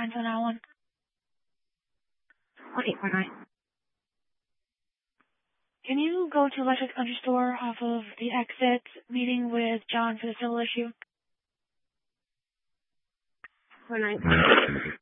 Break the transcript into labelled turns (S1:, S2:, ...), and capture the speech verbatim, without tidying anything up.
S1: fine for that one. Okay, we're not. Can you go to Electric Country Store off of the exit, meeting with John for the civil issue?
S2: Four nine.